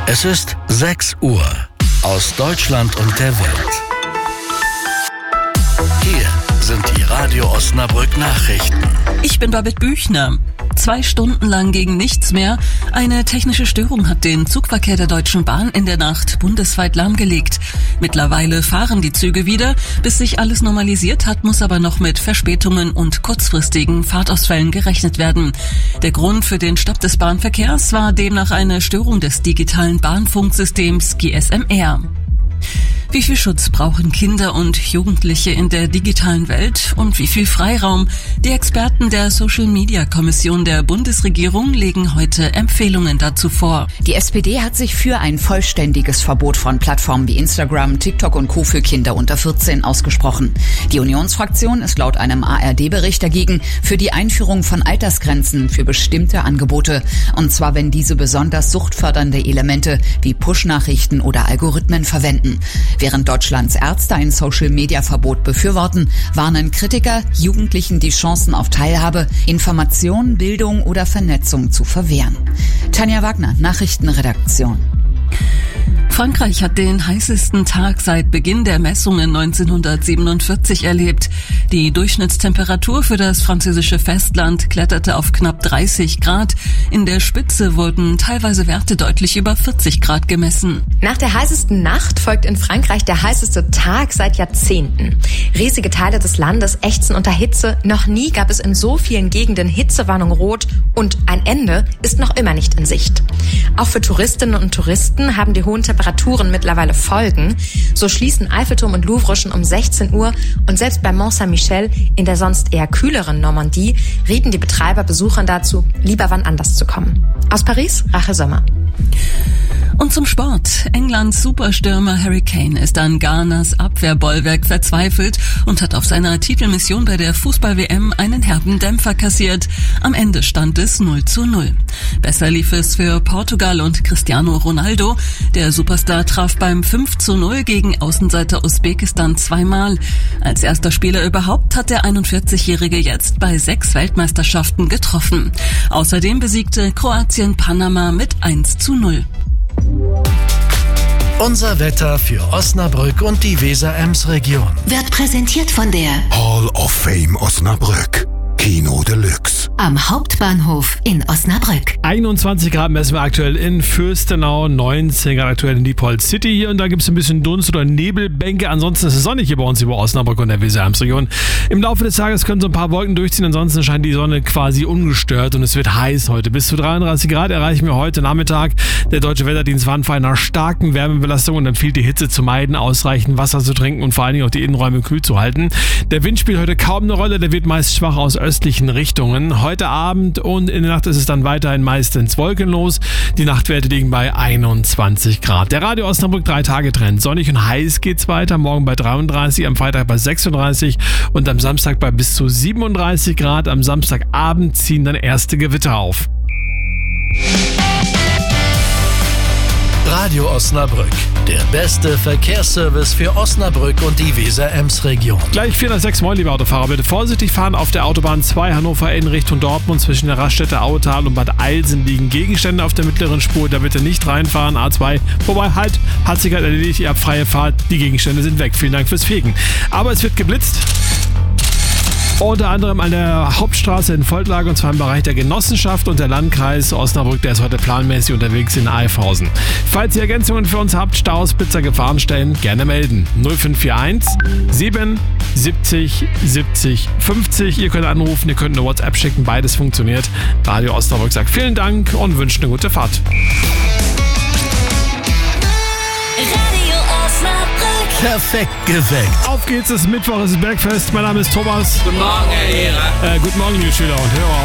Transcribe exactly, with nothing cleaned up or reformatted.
Es ist sechs Uhr. Aus Deutschland und der Welt. Hier sind die Radio Osnabrück Nachrichten. Ich bin Babette Büchner. Zwei Stunden lang ging nichts mehr. Eine technische Störung hat den Zugverkehr der Deutschen Bahn in der Nacht bundesweit lahmgelegt. Mittlerweile fahren die Züge wieder. Bis sich alles normalisiert hat, muss aber noch mit Verspätungen und kurzfristigen Fahrtausfällen gerechnet werden. Der Grund für den Stopp des Bahnverkehrs war demnach eine Störung des digitalen Bahnfunksystems G S M R. Wie viel Schutz brauchen Kinder und Jugendliche in der digitalen Welt und wie viel Freiraum? Die Experten der Social-Media-Kommission der Bundesregierung legen heute Empfehlungen dazu vor. Die S P D hat sich für ein vollständiges Verbot von Plattformen wie Instagram, TikTok und Co. für Kinder unter vierzehn ausgesprochen. Die Unionsfraktion ist laut einem A R D-Bericht dagegen für die Einführung von Altersgrenzen für bestimmte Angebote. Und zwar, wenn diese besonders suchtfördernde Elemente wie Push-Nachrichten oder Algorithmen verwenden. Während Deutschlands Ärzte ein Social-Media-Verbot befürworten, warnen Kritiker, Jugendlichen die Chancen auf Teilhabe, Information, Bildung oder Vernetzung zu verwehren. Tanja Wagner, Nachrichtenredaktion. Frankreich hat den heißesten Tag seit Beginn der Messungen neunzehnhundertsiebenundvierzig erlebt. Die Durchschnittstemperatur für das französische Festland kletterte auf knapp dreißig Grad. In der Spitze wurden teilweise Werte deutlich über vierzig Grad gemessen. Nach der heißesten Nacht folgt in Frankreich der heißeste Tag seit Jahrzehnten. Riesige Teile des Landes ächzen unter Hitze. Noch nie gab es in so vielen Gegenden Hitzewarnung rot und ein Ende ist noch immer nicht in Sicht. Auch für Touristinnen und Touristen haben die hohen Temperaturen mittlerweile Folgen. So schließen Eiffelturm und Louvre schon um sechzehn Uhr und selbst bei Mont Saint-Michel in der sonst eher kühleren Normandie rieten die Betreiber Besuchern dazu, lieber wann anders zu kommen. Aus Paris, Rachel Sommer. Und zum Sport. Englands Superstürmer Harry Kane ist an Ghanas Abwehrbollwerk verzweifelt und hat auf seiner Titelmission bei der Fußball-W M einen herben Dämpfer kassiert. Am Ende stand es null zu null. Besser lief es für Portugal und Cristiano Ronaldo. Der Superstar traf beim fünf zu null gegen Außenseiter Usbekistan zweimal. Als erster Spieler überhaupt hat der einundvierzigjährige jetzt bei sechs Weltmeisterschaften getroffen. Außerdem besiegte Kroatien Panama mit eins zu null. Unser Wetter für Osnabrück und die Weser-Ems-Region Wird präsentiert von der Hall of Fame Osnabrück. Kino Deluxe. Am Hauptbahnhof in Osnabrück. einundzwanzig Grad messen wir aktuell in Fürstenau, neunzehn Grad aktuell in Diepholz City. Hier und da gibt es ein bisschen Dunst oder Nebelbänke. Ansonsten ist es sonnig hier bei uns über Osnabrück und der Weser-Ems-Region. Im Laufe des Tages können so ein paar Wolken durchziehen. Ansonsten scheint die Sonne quasi ungestört und es wird heiß heute. Bis zu dreiunddreißig Grad erreichen wir heute Nachmittag. Der Deutsche Wetterdienst warnt vor einer starken Wärmebelastung und empfiehlt, die Hitze zu meiden, ausreichend Wasser zu trinken und vor allen Dingen auch die Innenräume kühl zu halten. Der Wind spielt heute kaum eine Rolle. Der wird meist schwach aus östlichen Richtungen. Heute Abend und in der Nacht ist es dann weiterhin meistens wolkenlos. Die Nachtwerte liegen bei einundzwanzig Grad. Der Radio Osnabrück drei Tage Trend. Sonnig und heiß geht's weiter. Morgen bei dreiunddreißig, am Freitag bei sechsunddreißig und am Samstag bei bis zu siebenunddreißig Grad. Am Samstagabend ziehen dann erste Gewitter auf. Radio Osnabrück, der beste Verkehrsservice für Osnabrück und die Weser-Ems-Region. Gleich vier nach sechs, moin liebe Autofahrer, bitte vorsichtig fahren auf der Autobahn zwei Hannover in Richtung Dortmund. Zwischen der Raststätte Autal und Bad Eilsen liegen Gegenstände auf der mittleren Spur, da bitte nicht reinfahren. A zwei, wobei halt, hat sich halt erledigt, ihr habt freie Fahrt, die Gegenstände sind weg. Vielen Dank fürs Fegen. Aber es wird geblitzt. Unter anderem an der Hauptstraße in Volklage und zwar im Bereich der Genossenschaft und der Landkreis Osnabrück, der ist heute planmäßig unterwegs in Eifhausen. Falls ihr Ergänzungen für uns habt, Staus, Blitzer, Gefahrenstellen, gerne melden. null fünf vier eins sieben siebzig siebzig fünfzig. Ihr könnt anrufen, ihr könnt eine WhatsApp schicken, beides funktioniert. Radio Osnabrück sagt vielen Dank und wünscht eine gute Fahrt. Perfekt geweckt. Auf geht's, es ist Mittwoch, es ist Bergfest. Mein Name ist Thomas. Guten Morgen, Herr Lehrer. Äh, guten Morgen, liebe Schüler und Hörer.